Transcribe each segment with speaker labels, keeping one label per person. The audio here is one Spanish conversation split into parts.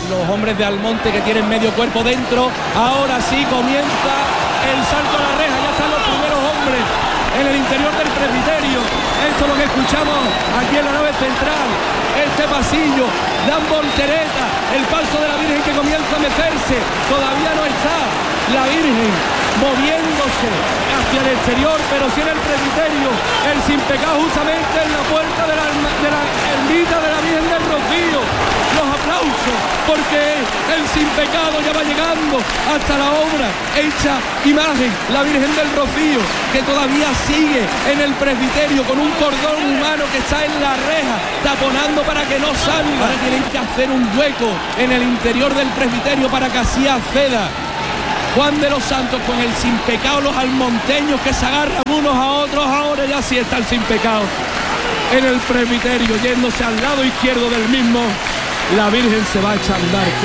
Speaker 1: los hombres de Almonte que tienen medio cuerpo dentro. Ahora sí comienza el salto a la reja, ya están los primeros hombres en el interior del presbiterio. Esto es lo que escuchamos aquí en la nave central, este pasillo, dan voltereta, el paso de la Virgen que comienza a mecerse, todavía no está la Virgen moviéndose hacia el exterior, pero sí en el presbiterio, el sin pecado justamente en la puerta de la ermita de la Virgen del Rocío. Los aplausos, porque el sin pecado ya va llegando hasta la obra hecha imagen, la Virgen del Rocío, que todavía sigue en el presbiterio con un cordón humano que está en la reja, taponando para que no salga. Ahora tienen que hacer un hueco en el interior del presbiterio para que así acceda Juan de los Santos con el sin pecado, los almonteños que se agarran unos a otros. Ahora ya sí está el sin pecado en el presbiterio, yéndose al lado izquierdo del mismo. La Virgen se va a echar a andar, qué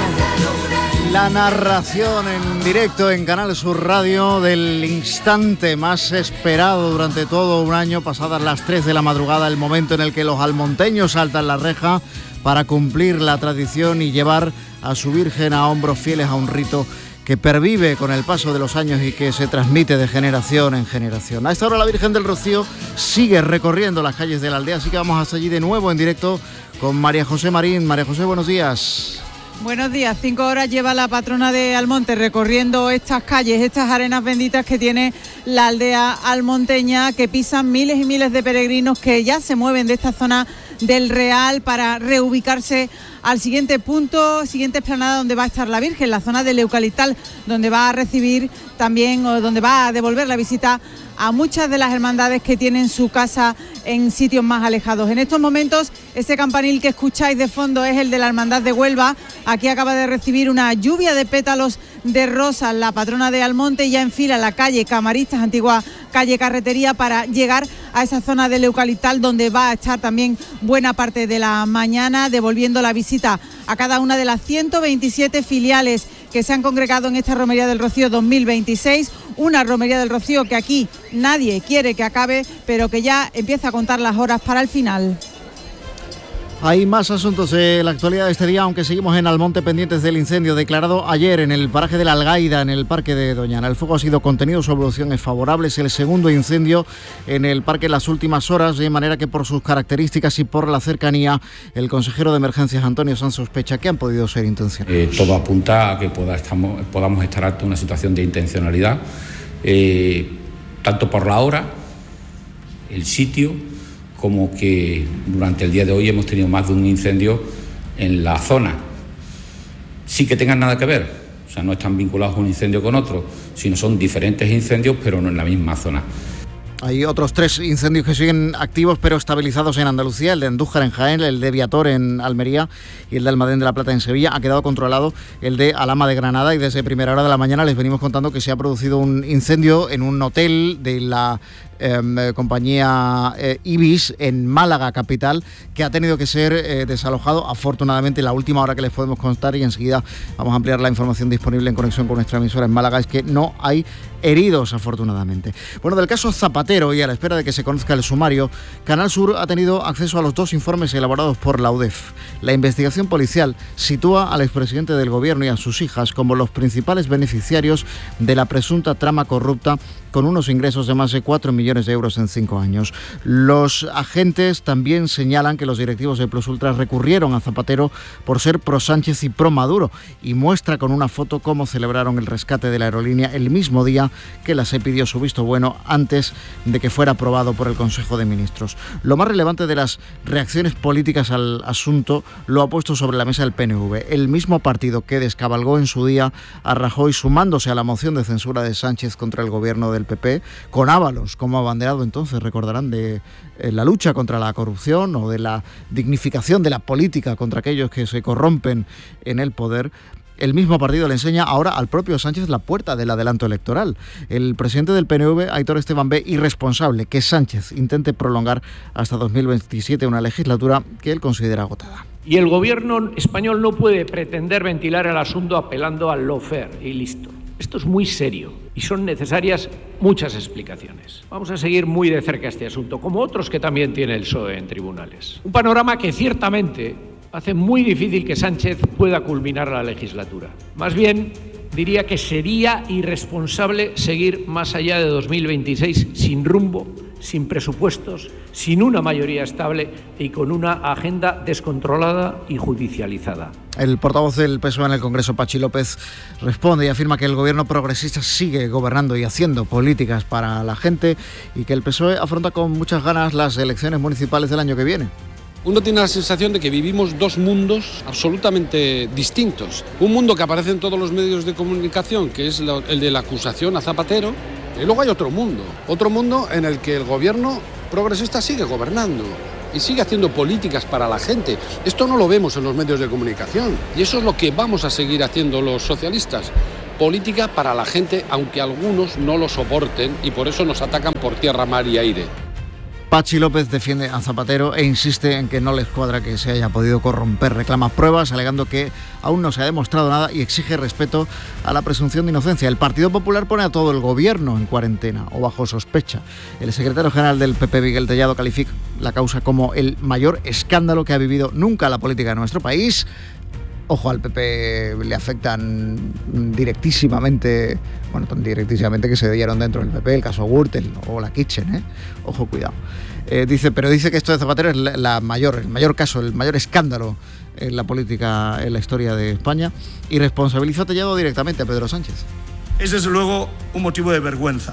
Speaker 1: cosa.
Speaker 2: La narración en directo en Canal Sur Radio del instante más esperado durante todo un año, pasadas las 3 de la madrugada, el momento en el que los almonteños saltan la reja para cumplir la tradición y llevar a su Virgen a hombros fieles a un rito que pervive con el paso de los años y que se transmite de generación en generación. A esta hora la Virgen del Rocío sigue recorriendo las calles de la aldea, así que vamos hasta allí de nuevo en directo con María José Marín. María José, buenos días.
Speaker 3: Buenos días. 5 horas lleva la patrona de Almonte recorriendo estas calles, estas arenas benditas que tiene la aldea almonteña, que pisan miles y miles de peregrinos que ya se mueven de esta zona del Real para reubicarse al siguiente punto, siguiente explanada donde va a estar la Virgen, la zona del Eucaliptal, donde va a recibir también, o donde va a devolver la visita a muchas de las hermandades que tienen su casa en sitios más alejados. En estos momentos, ese campanil que escucháis de fondo es el de la Hermandad de Huelva. Aquí acaba de recibir una lluvia de pétalos de rosas la patrona de Almonte y ya enfila la calle Camaristas, antigua calle Carretería, para llegar a esa zona del Eucaliptal, donde va a estar también buena parte de la mañana, devolviendo la visita a cada una de las 127 filiales que se han congregado en esta Romería del Rocío 2026, una Romería del Rocío que aquí nadie quiere que acabe, pero que ya empieza a contar las horas para el final.
Speaker 2: Hay más asuntos de la actualidad de este día, aunque seguimos en Almonte pendientes del incendio declarado ayer en el paraje de la Algaida, en el parque de Doñana. El fuego ha sido contenido, su evolución es favorable. Es el segundo incendio en el parque en las últimas horas, de manera que por sus características y por la cercanía, el consejero de Emergencias, Antonio Sanz, sospecha que han podido ser intencionales.
Speaker 4: Todo apunta a que podamos estar ante una situación de intencionalidad, tanto por la hora, el sitio, como que durante el día de hoy hemos tenido más de un incendio en la zona. Sí que tengan nada que ver, o sea, no están vinculados un incendio con otro, sino son diferentes incendios, pero no en la misma zona.
Speaker 2: Hay otros 3 incendios que siguen activos pero estabilizados en Andalucía, el de Andújar en Jaén, el de Viator en Almería y el de Almadén de la Plata en Sevilla. Ha quedado controlado el de Alhama de Granada y desde primera hora de la mañana les venimos contando que se ha producido un incendio en un hotel de la compañía Ibis en Málaga capital, que ha tenido que ser desalojado afortunadamente. La última hora que les podemos contar, y enseguida vamos a ampliar la información disponible en conexión con nuestra emisora en Málaga, es que no hay heridos afortunadamente. Bueno, del caso Zapatero y a la espera de que se conozca el sumario, Canal Sur ha tenido acceso a los 2 informes elaborados por la UDEF. La investigación policial sitúa al expresidente del gobierno y a sus hijas como los principales beneficiarios de la presunta trama corrupta, con unos ingresos de más de 4 millones de euros en 5 años. Los agentes también señalan que los directivos de Plus Ultra recurrieron a Zapatero por ser pro Sánchez y pro Maduro, y muestra con una foto cómo celebraron el rescate de la aerolínea el mismo día que la SEPI dio su visto bueno antes de que fuera aprobado por el Consejo de Ministros. Lo más relevante de las reacciones políticas al asunto lo ha puesto sobre la mesa el PNV, el mismo partido que descabalgó en su día a Rajoy sumándose a la moción de censura de Sánchez contra el gobierno del PP, con Ábalos como abanderado entonces, recordarán, de la lucha contra la corrupción o de la dignificación de la política contra aquellos que se corrompen en el poder. El mismo partido le enseña ahora al propio Sánchez la puerta del adelanto electoral. El presidente del PNV, Aitor Esteban, ve irresponsable que Sánchez intente prolongar hasta 2027 una legislatura que él considera agotada.
Speaker 5: Y el gobierno español no puede pretender ventilar el asunto apelando al lawfare y listo. Esto es muy serio y son necesarias muchas explicaciones. Vamos a seguir muy de cerca este asunto, como otros que también tiene el PSOE en tribunales. Un panorama que ciertamente hace muy difícil que Sánchez pueda culminar la legislatura. Más bien, diría que sería irresponsable seguir más allá de 2026 sin rumbo, sin presupuestos, sin una mayoría estable y con una agenda descontrolada y judicializada.
Speaker 2: El portavoz del PSOE en el Congreso, Pachi López, responde y afirma que el gobierno progresista sigue gobernando y haciendo políticas para la gente y que el PSOE afronta con muchas ganas las elecciones municipales del año que viene.
Speaker 6: Uno tiene la sensación de que vivimos dos mundos absolutamente distintos. Un mundo que aparece en todos los medios de comunicación, que es el de la acusación a Zapatero, y luego hay otro mundo en el que el gobierno progresista sigue gobernando y sigue haciendo políticas para la gente. Esto no lo vemos en los medios de comunicación y eso es lo que vamos a seguir haciendo los socialistas. Política para la gente, aunque algunos no lo soporten y por eso nos atacan por tierra, mar y aire.
Speaker 2: Pachi López defiende a Zapatero e insiste en que no les cuadra que se haya podido corromper. Reclama pruebas, alegando que aún no se ha demostrado nada y exige respeto a la presunción de inocencia. El Partido Popular pone a todo el gobierno en cuarentena o bajo sospecha. El secretario general del PP, Miguel Tellado, califica la causa como el mayor escándalo que ha vivido nunca la política de nuestro país. Ojo, al PP le afectan directísimamente, bueno, tan directísimamente que se dieron dentro del PP, el caso Gürtel o la Kitchen, Ojo, cuidado. Dice que esto de Zapatero es el mayor caso, el mayor escándalo en la política, en la historia de España, y responsabiliza a Tellado directamente a Pedro Sánchez.
Speaker 7: Es desde luego un motivo de vergüenza.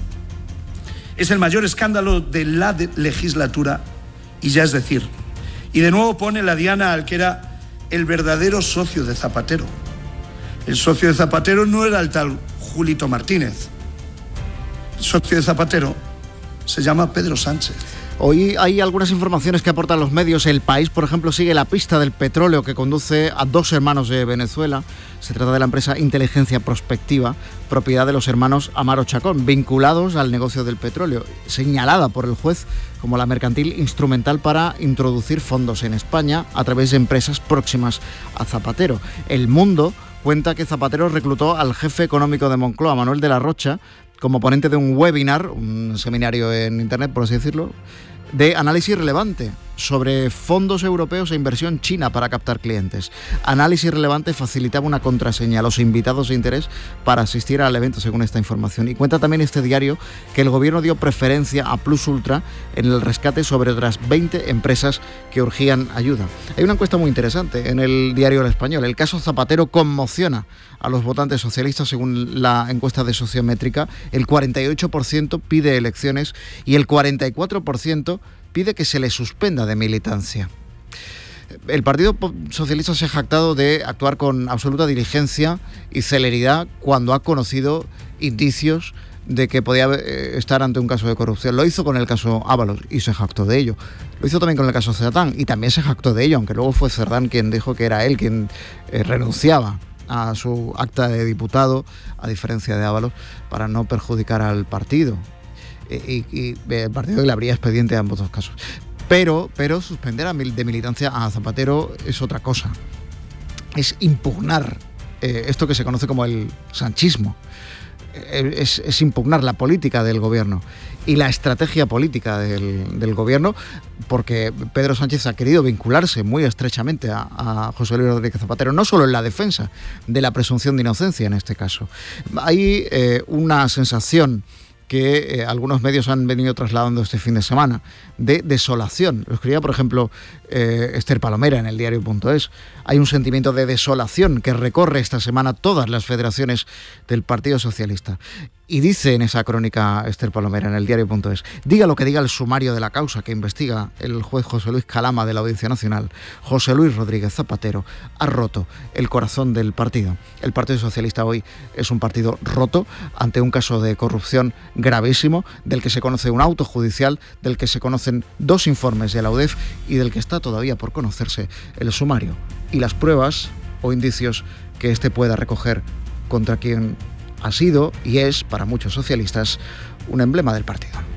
Speaker 7: Es el mayor escándalo de la legislatura y ya es decir, y de nuevo pone la diana al que era el verdadero socio de Zapatero. El socio de Zapatero no era el tal Julito Martínez. El socio de Zapatero se llama Pedro Sánchez.
Speaker 2: Hoy hay algunas informaciones que aportan los medios. El País, por ejemplo, sigue la pista del petróleo que conduce a dos hermanos de Venezuela. Se trata de la empresa Inteligencia Prospectiva, propiedad de los hermanos Amaro Chacón, vinculados al negocio del petróleo, señalada por el juez como la mercantil instrumental para introducir fondos en España a través de empresas próximas a Zapatero. El Mundo cuenta que Zapatero reclutó al jefe económico de Moncloa, Manuel de la Rocha, como ponente de un webinar, un seminario en internet, por así decirlo, de análisis relevante sobre fondos europeos e inversión china para captar clientes. Análisis relevante facilitaba una contraseña a los invitados de interés para asistir al evento, según esta información. Y cuenta también este diario que el gobierno dio preferencia a Plus Ultra en el rescate sobre otras 20 empresas que urgían ayuda. Hay una encuesta muy interesante en el diario El Español. El caso Zapatero conmociona a los votantes socialistas, según la encuesta de Sociométrica. El 48% pide elecciones y el 44% pide que se le suspenda de militancia. El Partido Socialista se ha jactado de actuar con absoluta diligencia y celeridad cuando ha conocido indicios de que podía estar ante un caso de corrupción. Lo hizo con el caso Ábalos y se jactó de ello. Lo hizo también con el caso Cerdán y también se jactó de ello, aunque luego fue Cerdán quien dijo que era él quien renunciaba a su acta de diputado, a diferencia de Ábalos, para no perjudicar al partido. Y el partido le abría expediente a ambos dos casos. Pero suspender de militancia a Zapatero es otra cosa. Es impugnar esto que se conoce como el sanchismo. Es impugnar la política del gobierno y la estrategia política del gobierno, porque Pedro Sánchez ha querido vincularse muy estrechamente a José Luis Rodríguez Zapatero, no solo en la defensa de la presunción de inocencia en este caso. Hay una sensación que algunos medios han venido trasladando este fin de semana, de desolación. Lo escribía, por ejemplo, Esther Palomera en el diario.es. Hay un sentimiento de desolación que recorre esta semana todas las federaciones del Partido Socialista. Y dice en esa crónica Esther Palomera en el diario.es: diga lo que diga el sumario de la causa que investiga el juez José Luis Calama de la Audiencia Nacional, José Luis Rodríguez Zapatero ha roto el corazón del partido. El Partido Socialista hoy es un partido roto ante un caso de corrupción gravísimo, del que se conoce un auto judicial, del que se conocen 2 informes de la UDEF y del que está todavía por conocerse el sumario y las pruebas o indicios que éste pueda recoger contra quien ha sido y es, para muchos socialistas, un emblema del partido.